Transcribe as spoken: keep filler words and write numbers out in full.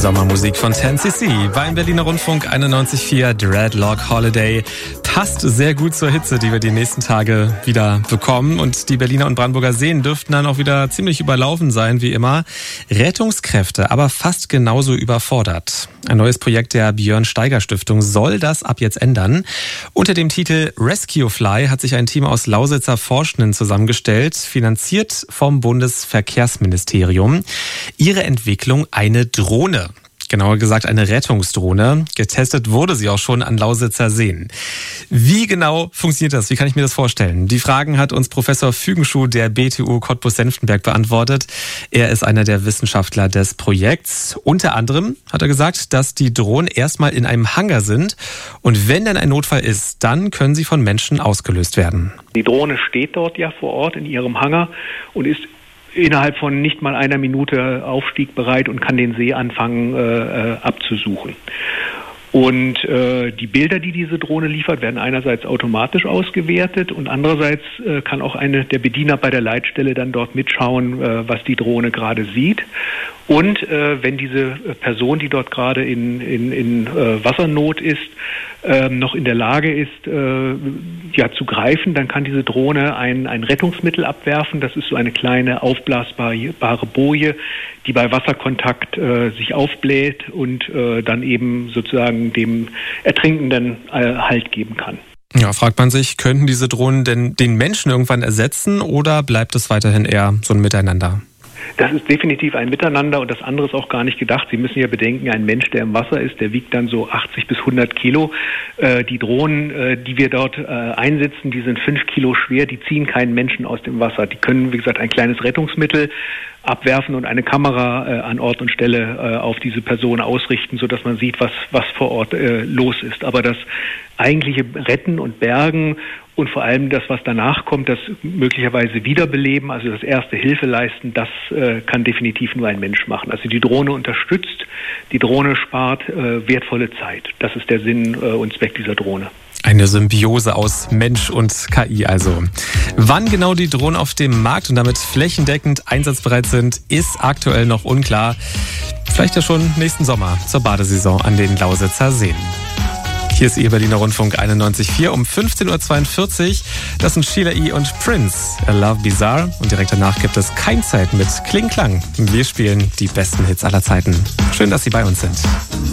Sommermusik von ten C C beim Berliner Rundfunk einundneunzig Komma vier Dreadlock Holiday. Passt sehr gut zur Hitze, die wir die nächsten Tage wieder bekommen. Und die Berliner und Brandenburger Seen dürften dann auch wieder ziemlich überlaufen sein, wie immer. Rettungskräfte aber fast genauso überfordert. Ein neues Projekt der Björn Steiger Stiftung soll das ab jetzt ändern. Unter dem Titel Rescue Fly hat sich ein Team aus Lausitzer Forschenden zusammengestellt, finanziert vom Bundesverkehrsministerium. Ihre Entwicklung eine Drohne. Genauer gesagt eine Rettungsdrohne. Getestet wurde sie auch schon an Lausitzer Seen. Wie genau funktioniert das? Wie kann ich mir das vorstellen? Die Fragen hat uns Professor Fügenschuh der B T U Cottbus-Senftenberg beantwortet. Er ist einer der Wissenschaftler des Projekts. Unter anderem hat er gesagt, dass die Drohnen erstmal in einem Hangar sind und wenn dann ein Notfall ist, dann können sie von Menschen ausgelöst werden. Die Drohne steht dort ja vor Ort in ihrem Hangar und ist innerhalb von nicht mal einer Minute aufstiegbereit und kann den See anfangen äh, abzusuchen. Und äh, die Bilder, die diese Drohne liefert, werden einerseits automatisch ausgewertet und andererseits äh, kann auch eine der Bediener bei der Leitstelle dann dort mitschauen, äh, was die Drohne gerade sieht. Und äh, wenn diese Person, die dort gerade in, in, in äh, Wassernot ist, äh, noch in der Lage ist, äh, ja, zu greifen, dann kann diese Drohne ein, ein Rettungsmittel abwerfen. Das ist so eine kleine aufblasbare Boje, die bei Wasserkontakt äh, sich aufbläht und äh, dann eben sozusagen dem Ertrinkenden äh, Halt geben kann. Ja, fragt man sich, könnten diese Drohnen denn den Menschen irgendwann ersetzen oder bleibt es weiterhin eher so ein Miteinander? Das ist definitiv ein Miteinander und das andere ist auch gar nicht gedacht. Sie müssen ja bedenken, ein Mensch, der im Wasser ist, der wiegt dann so achtzig bis hundert Kilo. Äh, die Drohnen, äh, die wir dort äh, einsetzen, die sind fünf Kilo schwer, die ziehen keinen Menschen aus dem Wasser. Die können, wie gesagt, ein kleines Rettungsmittel abwerfen und eine Kamera äh, an Ort und Stelle äh, auf diese Person ausrichten, sodass man sieht, was, was vor Ort äh, los ist. Aber das eigentliche Retten und Bergen und vor allem das, was danach kommt, das möglicherweise Wiederbeleben, also das erste Hilfe leisten, das äh, kann definitiv nur ein Mensch machen. Also die Drohne unterstützt, die Drohne spart äh, wertvolle Zeit. Das ist der Sinn äh, und Zweck dieser Drohne. Eine Symbiose aus Mensch und K I also. Wann genau die Drohnen auf dem Markt und damit flächendeckend einsatzbereit sind, ist aktuell noch unklar. Vielleicht ja schon nächsten Sommer zur Badesaison an den Lausitzer Seen. Hier ist Ihr Berliner Rundfunk einundneunzig Komma vier um fünfzehn Uhr zweiundvierzig. Das sind Sheila E. und Prince, A Love Bizarre. Und direkt danach gibt es Kein Zeit mit Kling Klang. Wir spielen die besten Hits aller Zeiten. Schön, dass Sie bei uns sind.